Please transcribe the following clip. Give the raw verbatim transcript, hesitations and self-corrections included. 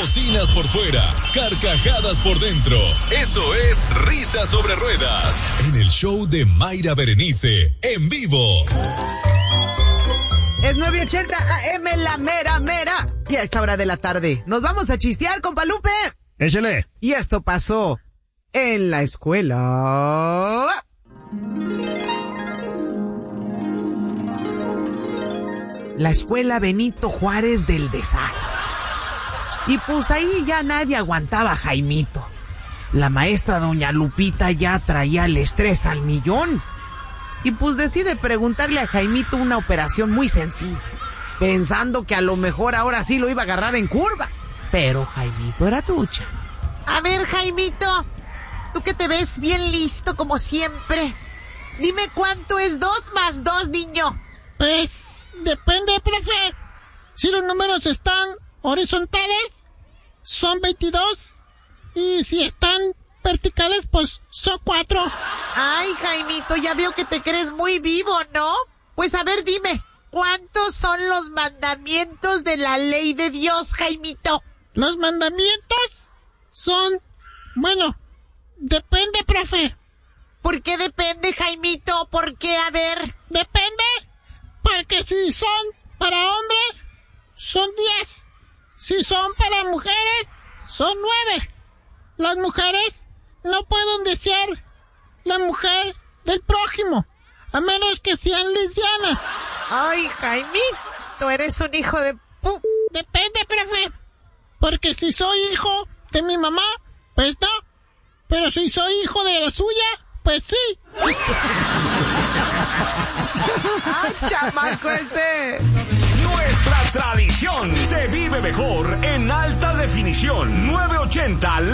bocinas por fuera, carcajadas por dentro. Esto es Risas sobre Ruedas, en el show de Mayra Berenice, en vivo. Es nueve ochenta A M, la mera mera. Y a esta hora de la tarde nos vamos a chistear, compa Lupe. Échale. Y esto pasó en la escuela. La escuela Benito Juárez del desastre. Y pues ahí ya nadie aguantaba a Jaimito. La maestra doña Lupita ya traía el estrés al millón. Y pues decide preguntarle a Jaimito una operación muy sencilla, pensando que a lo mejor ahora sí lo iba a agarrar en curva. Pero Jaimito era trucha. A ver, Jaimito, tú que te ves bien listo como siempre, dime cuánto es dos más dos, niño. Pues, depende, profe. Si los números están horizontales, son veintidós. Y si están verticales, pues son cuatro. Ay, Jaimito, ya veo que te crees muy vivo, ¿no? Pues a ver, dime, ¿cuántos son los mandamientos de la ley de Dios, Jaimito? Los mandamientos son... Bueno, depende, profe. ¿Por qué depende, Jaimito? ¿Por qué? A ver. Depende, porque si son para hombres, son diez. Si son para mujeres, son nueve. Las mujeres no pueden desear la mujer del prójimo, a menos que sean lesbianas. Ay, Jaimito, eres un hijo de... pu... Depende, profe. Porque si soy hijo de mi mamá, pues no. Pero si soy hijo de la suya, pues sí. ¡Ay, chamaco este! Nuestra tradición se vive mejor en alta definición. nueve ochenta